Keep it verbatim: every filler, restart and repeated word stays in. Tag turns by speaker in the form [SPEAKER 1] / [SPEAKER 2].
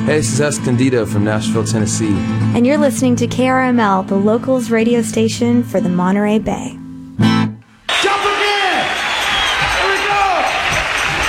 [SPEAKER 1] Hey, this is Escondido from Nashville, Tennessee.
[SPEAKER 2] And you're listening to K R M L, the locals radio station for the Monterey Bay.